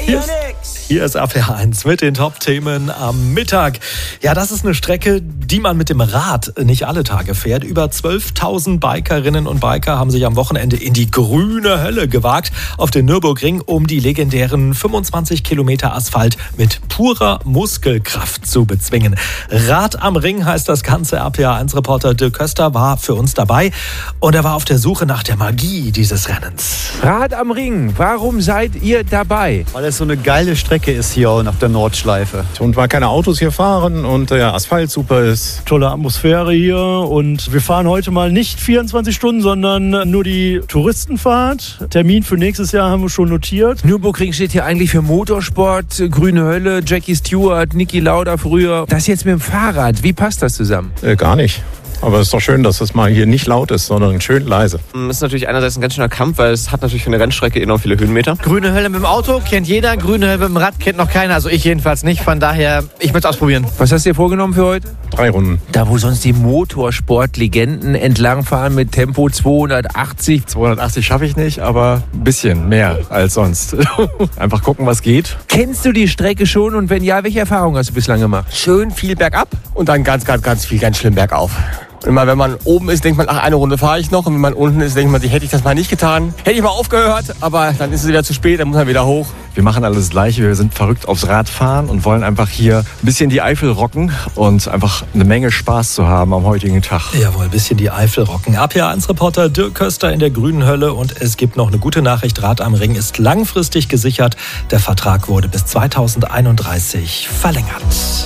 Hier ist RPR1 mit den Top-Themen am Mittag. Ja, das ist eine Strecke, die man mit dem Rad nicht alle Tage fährt. Über 12.000 Bikerinnen und Biker haben sich am Wochenende in die grüne Hölle gewagt auf den Nürburgring, um die legendären 25 Kilometer Asphalt mit purer Muskelkraft zu bezwingen. Rad am Ring heißt das Ganze. RPR1-Reporter Dirk Köster war für uns dabei und er war auf der Suche nach der Magie dieses Rennens. Rad am Ring, warum seid ihr dabei? Weil es so eine geile Strecke ist hier auf der Nordschleife. Und weil keine Autos hier fahren und der Asphalt super ist. Tolle Atmosphäre hier und wir fahren heute mal nicht 24 Stunden, sondern nur die Touristenfahrt. Termin für nächstes Jahr haben wir schon notiert. Nürburgring steht hier eigentlich für Motorsport, grüne Hölle, Jackie Stewart, Niki Lauda früher. Das jetzt mit dem Fahrrad, wie passt das zusammen? Gar nicht. Aber es ist doch schön, dass es mal hier nicht laut ist, sondern schön leise. Das ist natürlich einerseits ein ganz schöner Kampf, weil es hat natürlich für eine Rennstrecke enorm viele Höhenmeter. Grüne Hölle mit dem Auto kennt jeder, grüne Hölle mit dem Rad kennt noch keiner, also ich jedenfalls nicht. Von daher, ich möchte es ausprobieren. Was hast du dir vorgenommen für heute? 3 Runden. Da, wo sonst die Motorsportlegenden entlangfahren mit Tempo 280. 280 schaffe ich nicht, aber ein bisschen mehr als sonst. Einfach gucken, was geht. Kennst du die Strecke schon und wenn ja, welche Erfahrungen hast du bislang gemacht? Schön viel bergab und dann ganz schlimm bergauf. Und immer wenn man oben ist, denkt man, ach, eine Runde fahre ich noch. Und wenn man unten ist, denkt man sich, hätte ich das mal nicht getan. Hätte ich mal aufgehört, aber dann ist es wieder zu spät, dann muss man wieder hoch. Wir machen alles das Gleiche. Wir sind verrückt aufs Radfahren und wollen einfach hier ein bisschen die Eifel rocken und einfach eine Menge Spaß zu haben am heutigen Tag. Jawohl, ein bisschen die Eifel rocken. RPR1-Reporter Dirk Köster in der grünen Hölle und es gibt noch eine gute Nachricht. Rad am Ring ist langfristig gesichert. Der Vertrag wurde bis 2031 verlängert.